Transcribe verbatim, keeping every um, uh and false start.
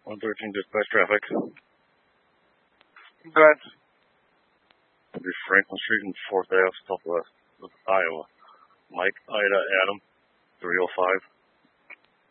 one thirteen dispatch traffic. Go ahead. It'll be Franklin Street and fourth Avenue, Southwest of Iowa. Mike, Ida, Adam, three oh five.